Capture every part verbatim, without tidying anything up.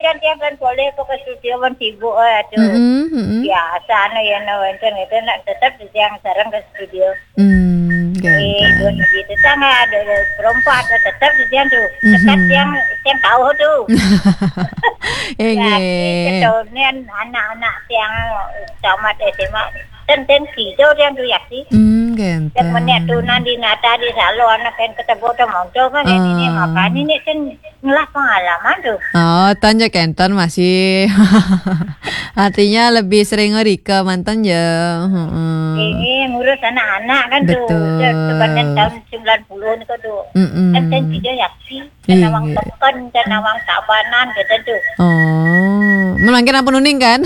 tiang kan boleh ke studio kan sibuk aduh. Mm-hmm. Biasa anu ya no enten itu nak tetap tiang sarang ke studio. Hmm, Eh, dua gitu sangat ada perempuan tetap tiang tuh. Tetap tiang tiang tahu tuh. Enge. Kemudian anak-anak yang tamat S M A tenten hijau yang tuh ya sih. Hmm, genteng. Yang menyatunan di nata di salo anak kan ketemu teman-teman kan ini makanya ini kan ngelah pengalaman tuh. Oh, tanya kenten masih. Artinya lebih sering ngerika mantan ya. Hmm. Ini ngurus anak-anak kan tuh. Betul. Sebenarnya tahun sembilan puluh itu tuh. Mm-mm. Kan kan hijau ya sih. Dan awang tekan dan awang kabanan gitu tuh. Oh, melangkin apa nuning kan?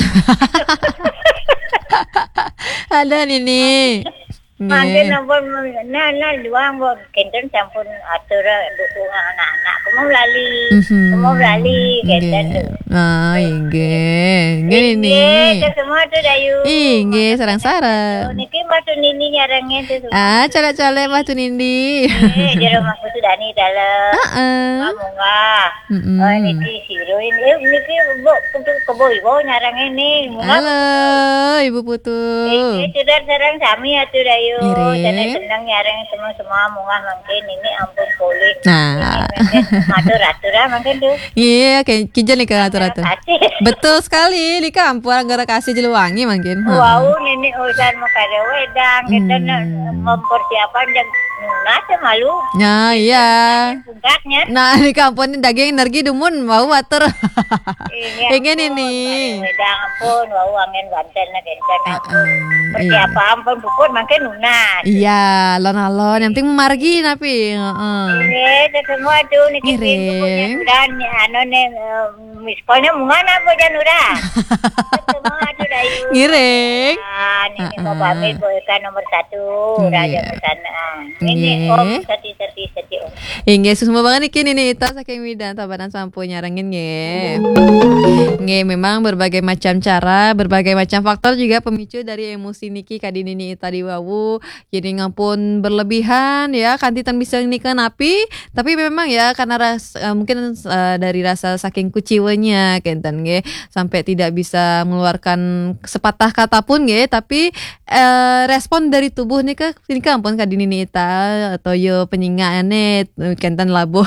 Ada Nini. Mungkin ampun nah nah luang buat kenten sampun atur dukungan anak-anak. Kamu lali, kamu lali kenten tuh. Ah, inge, inge Nini. Inge, semua tuh dayu. Inge, sarang-sarang. Niki matu Nini nyarangnya tuh. Ah, cale-cale matu Nindi. Eh, di rumah aku sudah nih dalam. Heeh. Kamu enggak. Oh, niki siru ini. Eh, niki bu untuk kebo ibu nyarang ini. Halo, Ibu Putu. Eh, sudah sarang sami atuh dayu. Ire. Saya senang nyarang semua-semua munggah mungkin ini ampun boleh. Nah. Atur-atur mungkin tuh. Iya, kayak kijang nih ke atur-atur. Betul sekali, di kampung gara kasih jeluwangi mungkin. Wow, nenek udah mau kada wedang, kita mempersiapkan jam nasi malu. Nah, iya. Punggaknya. Nah, di kampung ini daging energi dumun mau water. Pengen ini. Wedang ampun, wow angin Banten na gencan. Persiapan ampun bukut makin lunas. Iya, lon-lon yang penting margi napi, heeh. Iya, semua tuh niki punya udah anu nih miskolnya mungana apa jan udah. Semua tuh dayu. Ngiring. Ah, ini mau pamit boykan nomor satu, udah jam sana. Ini om seti-seti seti om. Inge semua banget niki ini itu saking widan tabanan sampo nyarangin nge. Nge memang berbagai macam cara, berbagai macam faktor juga pemicu dari emosi niki kadini ini tadi wawu. Jadi ngampun berlebihan ya, kantitan bisa nikah napi, tapi memang ya karena ras, uh, mungkin uh, dari rasa saking kuciwanya kenten nge sampai tidak bisa mengeluarkan sepatah kata pun nge, tapi uh, respon dari tubuh nih ke ini ampun kadini ini ita atau yo penyingaane kenten labo.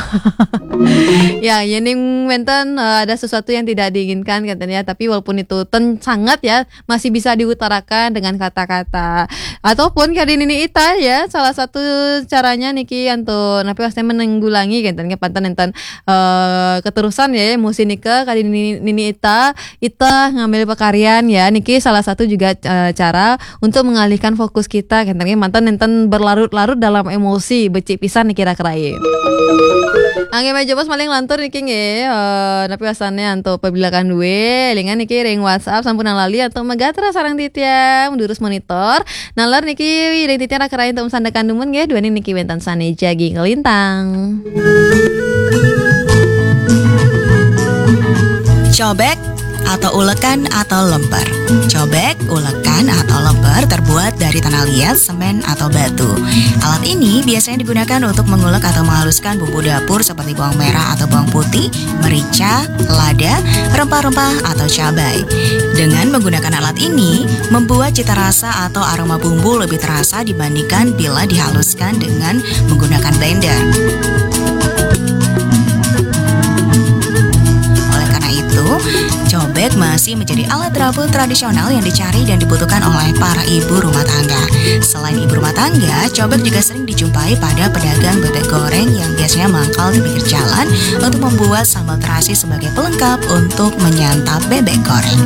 Ya, ini menten uh, ada sesuatu yang tidak diinginkan katanya, tapi walaupun itu ten sangat ya masih bisa diutarakan dengan kata-kata ataupun kadini ini ita ya salah satu caranya niki untuk napi pasti menanggulangi katanya pantan enten uh, keterusan ya emosi nika kadini ini ita ita ngambil pekaryan ya niki salah satu juga uh, cara untuk mengalihkan fokus kita katanya mantan enten berlarut-larut dalam emosi becik pisan nih kira-kira. Angge meja bos maling lantur niki nge uh, napi asannya untuk pebilakan duwe lingan niki ring WhatsApp sampun lali atau megatra sarang titia mendurus monitor nalar niki ring titia rakerain untuk sandakan dumun nge dua niki wentan sane jagi ngelintang. Cobek atau ulekan atau lemper. Cobek, ulekan atau lemper terbuat dari tanah liat, semen atau batu. Alat ini biasanya digunakan untuk mengulek atau menghaluskan bumbu dapur seperti bawang merah atau bawang putih, merica, lada, rempah-rempah atau cabai. Dengan menggunakan alat ini, membuat cita rasa atau aroma bumbu lebih terasa dibandingkan bila dihaluskan dengan menggunakan blender. Cobek masih menjadi alat dapur tradisional yang dicari dan dibutuhkan oleh para ibu rumah tangga. Selain ibu rumah tangga, cobek juga sering dijumpai pada pedagang bebek goreng yang biasanya mangkal di pinggir jalan untuk membuat sambal terasi sebagai pelengkap untuk menyantap bebek goreng.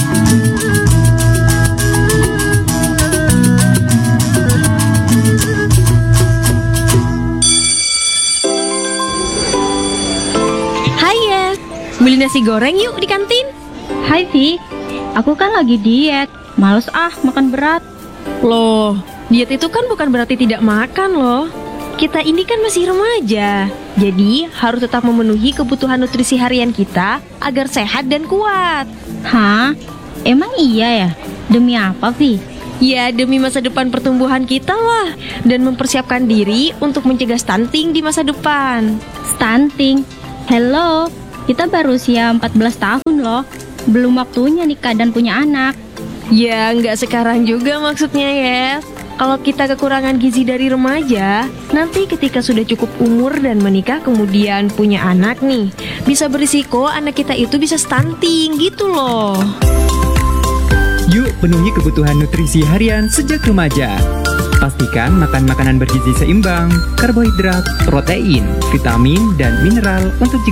Beli nasi goreng yuk di kantin. Hai Vi, aku kan lagi diet. Males ah makan berat. Loh, diet itu kan bukan berarti tidak makan loh. Kita ini kan masih remaja, jadi harus tetap memenuhi kebutuhan nutrisi harian kita agar sehat dan kuat. Hah? Emang iya ya? Demi apa Vi? Ya demi masa depan pertumbuhan kita lah. Dan mempersiapkan diri untuk mencegah stunting di masa depan. Stunting? Hello? Kita baru usia empat belas tahun loh. Belum waktunya nikah dan punya anak. Ya, nggak sekarang juga maksudnya, Yes. Kalau kita kekurangan gizi dari remaja, nanti ketika sudah cukup umur dan menikah kemudian punya anak nih, bisa berisiko anak kita itu bisa stunting gitu loh. Yuk penuhi kebutuhan nutrisi harian sejak remaja. Pastikan makan makanan bergizi seimbang, karbohidrat, protein, vitamin, dan mineral untuk